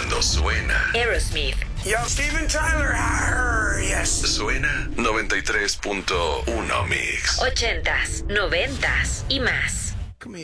Cuando suena Aerosmith. Yo, Steven Tyler, yes. Suena 93.1 Mix. 80s, 90s y más.